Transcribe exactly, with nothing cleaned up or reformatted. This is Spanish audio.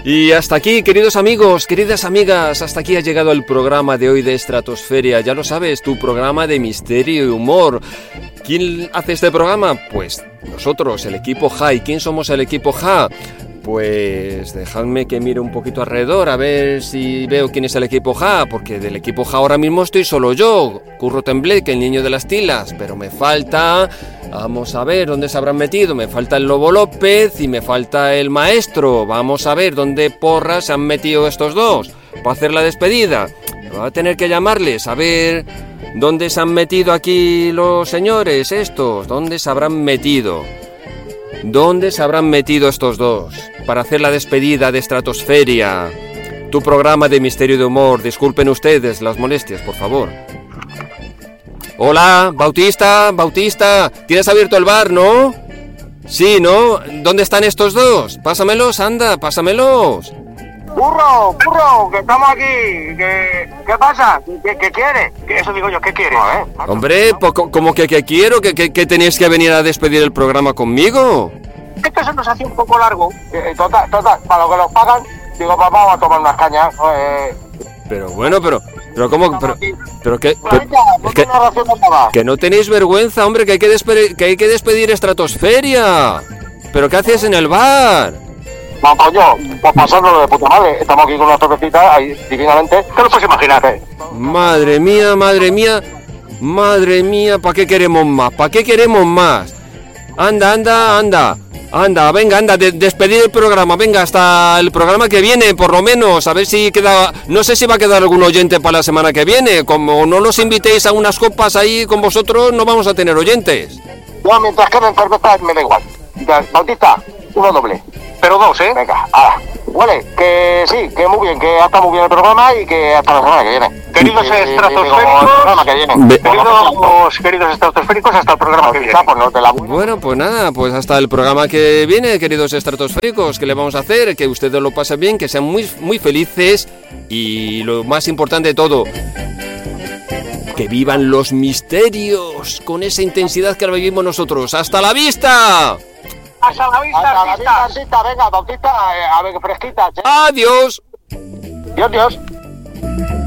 Y hasta aquí, queridos amigos, queridas amigas, hasta aquí ha llegado el programa de hoy de Estratosferia. Ya lo sabes, tu programa de misterio y humor. ¿Quién hace este programa? Pues nosotros, el equipo J A. ¿Y quién somos el equipo J A? Pues dejadme que mire un poquito alrededor a ver si veo quién es el equipo J A, porque del equipo J A ahora mismo estoy solo yo, Curro Tembleque, el niño de las tilas, pero me falta, vamos a ver dónde se habrán metido, me falta el Lobo López y me falta el maestro, vamos a ver dónde porras se han metido estos dos para hacer la despedida. Voy a tener que llamarles a ver dónde se han metido aquí los señores estos, dónde se habrán metido. ¿Dónde se habrán metido estos dos para hacer la despedida de Estratosferia? Tu programa de misterio y de humor. Disculpen ustedes las molestias, por favor. Hola, Bautista, Bautista. ¿Tienes abierto el bar, no? Sí, ¿no? ¿Dónde están estos dos? Pásamelos, anda, pásamelos. ¡Burro, burro! ¡Que estamos aquí! ¿Qué, qué pasa? ¿Qué, qué quieres? Eso digo yo, ¿qué quieres? ¿Eh? Hombre, poco, ¿cómo que qué quiero? ¿Que, que, que tenéis que venir a despedir el programa conmigo? Esto se nos hace un poco largo. Eh, total, total, para lo que nos pagan, digo, papá, vamos a tomar unas cañas. Eh... Pero bueno, pero... Pero cómo, pero, pero que, pero, es que, que no tenéis vergüenza, hombre, que hay que despedir, que hay que despedir Estratosferia. ¿Pero qué haces en el bar? No, coño, pues pasándolo de puta madre. Estamos aquí con una torrecita ahí, divinamente. ¿Qué lo puedes imaginar, eh? Madre mía, madre mía, madre mía, ¿para qué queremos más? ¿Para qué queremos más? Anda, anda, anda, anda, venga, anda, de, despedir el programa, venga, hasta el programa que viene, por lo menos, a ver si queda, no sé si va a quedar algún oyente para la semana que viene, como no nos invitéis a unas copas ahí con vosotros, no vamos a tener oyentes. No, mientras que me cerveza me da igual. Bautista, uno doble. Pero dos, ¿eh? Venga, ahora. Huele, que sí, que muy bien, que hasta muy bien el programa y que hasta la semana que viene. Queridos eh, estratosféricos, que viene. Queridos, queridos estratosféricos, hasta el programa que viene. Pues no te la... Bueno, pues nada, pues hasta el programa que viene, queridos estratosféricos, ¿qué le vamos a hacer? Que ustedes lo pasen bien, que sean muy, muy felices y lo más importante de todo, que vivan los misterios con esa intensidad que ahora vivimos nosotros. ¡Hasta la vista! Hasta la vista, hasta la vista, artista, venga, Bautista, eh, a ver qué fresquita, che. Adiós. Dios, Dios.